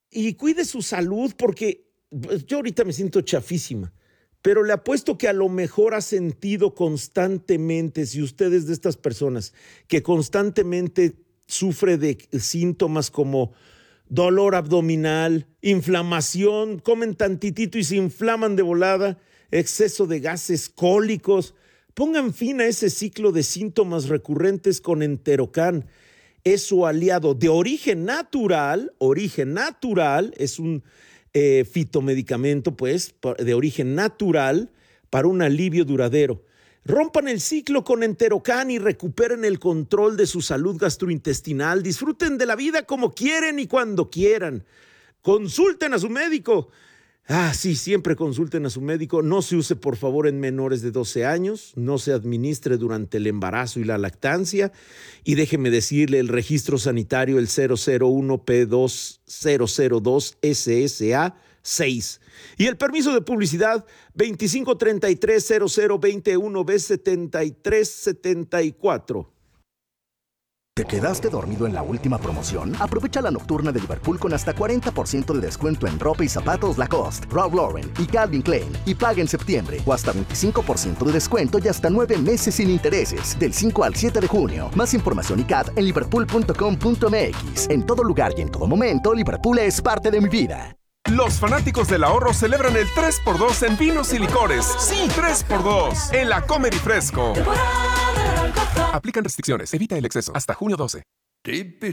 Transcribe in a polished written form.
y cuide su salud porque pues, yo ahorita me siento chafísima, pero le apuesto que a lo mejor ha sentido constantemente, si usted es de estas personas que constantemente sufre de síntomas como dolor abdominal, inflamación, comen tantitito y se inflaman de volada, exceso de gases, cólicos. Pongan fin a ese ciclo de síntomas recurrentes con Enterocan. Es su aliado de origen natural, es un fitomedicamento, pues, de origen natural para un alivio duradero. Rompan el ciclo con Enterocan y recuperen el control de su salud gastrointestinal. Disfruten de la vida como quieren y cuando quieran. Consulten a su médico. Sí, siempre consulten a su médico. No se use, por favor, en menores de 12 años. No se administre durante el embarazo y la lactancia. Y déjeme decirle, el registro sanitario, el 001P2002SSA6. Y el permiso de publicidad 2533-0021B7374. ¿Te quedaste dormido en la última promoción? Aprovecha la nocturna de Liverpool con hasta 40% de descuento en ropa y zapatos Lacoste, Ralph Lauren y Calvin Klein. Y paga en septiembre. O hasta 25% de descuento y hasta 9 meses sin intereses. Del 5 al 7 de junio. Más información y CAT en liverpool.com.mx. En todo lugar y en todo momento, Liverpool es parte de mi vida. Los fanáticos del ahorro celebran el 3x2 en vinos y licores. Sí, 3x2 en la Comer y Fresco. Aplican restricciones. Evita el exceso. Hasta junio 12.